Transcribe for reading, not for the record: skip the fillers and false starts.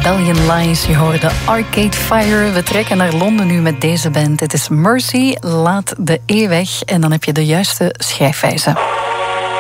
Rebellion Lies. Je hoorde Arcade Fire. We trekken naar Londen nu met deze band. Het is Mercy, Laat de E weg. En dan heb je de juiste schrijfwijze.